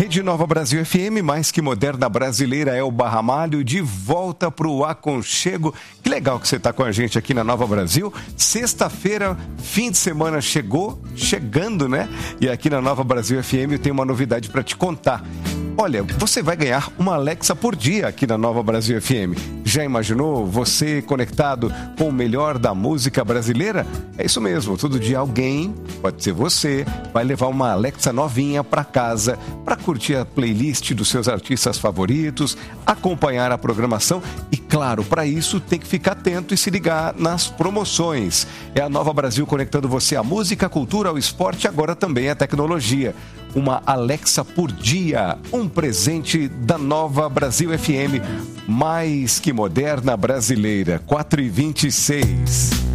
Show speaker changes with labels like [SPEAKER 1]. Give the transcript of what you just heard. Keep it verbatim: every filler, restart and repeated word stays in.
[SPEAKER 1] Rede Nova Brasil F M, mais que moderna brasileira, é o Barramalho, de volta para o aconchego. Que legal que você está com a gente aqui na Nova Brasil. Sexta-feira, fim de semana chegou, chegando, né? E aqui na Nova Brasil F M eu tenho uma novidade para te contar. Olha, você vai ganhar uma Alexa por dia aqui na Nova Brasil F M. Já imaginou você conectado com o melhor da música brasileira? É isso mesmo, todo dia alguém, pode ser você, vai levar uma Alexa novinha para casa para curtir a playlist dos seus artistas favoritos, acompanhar a programação e, claro, para isso tem que ficar atento e se ligar nas promoções. É a Nova Brasil conectando você à música, à cultura, ao esporte e agora também à tecnologia. Uma Alexa por dia, um presente da Nova Brasil F M, mais que moderna brasileira, quatro e vinte e seis.